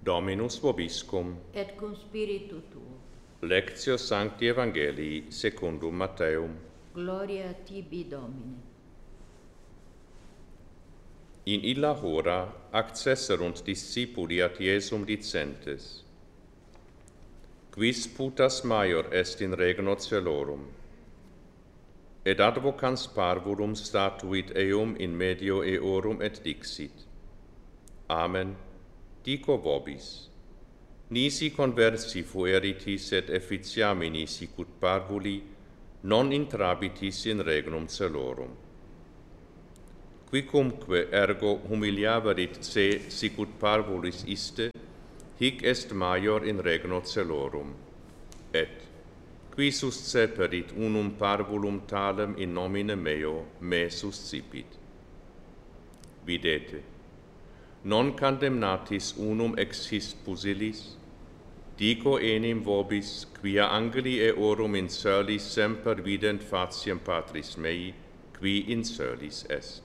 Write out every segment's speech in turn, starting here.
Dominus vobiscum. Et cum spiritu tuo. Lectio Sancti Evangelii secundum Matteum. Gloria tibi, Domine. In illa hora accesserunt discipuli ad Iesum dicentes: Quis putas maior est in regno celorum? Et advocans parvulum statuit eum in medio eorum et dixit: Amen, dico vobis. Nisi conversi fueritis et efficiamini sicut parvuli, non intrabitis in regnum celorum. Quicumque ergo humiliaverit se sicut parvulis iste, hic est maior in regno celorum. Et, qui susceperit unum parvulum talem in nomine meo, me suscipit. Videte, non condemnatis unum ex his pusillis, dico enim vobis, quia angeli eorum in celis semper vident faciem Patris mei, qui in celis est.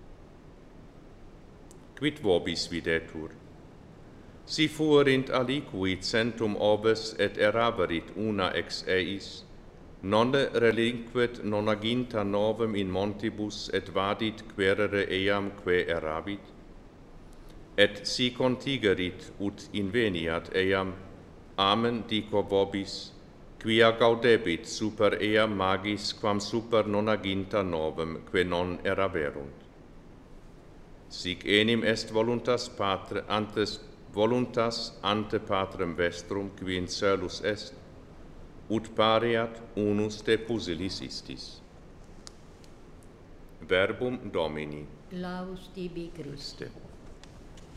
Quid vobis videtur? Si fuerint aliqui centum oves et eraverit una ex eis, nonne relinquet nonaginta novem in montibus et vadit querere eam que eravit? Et si contigerit ut inveniat eam, amen dico vobis, quia gaudebit super eam magis quam super nonaginta novem que non eraverunt. Sic enim est voluntas ante Patrem vestrum qui in celus est, ut pareat unus de pusilis istis. Verbum Domini. Laus tibi, Christe.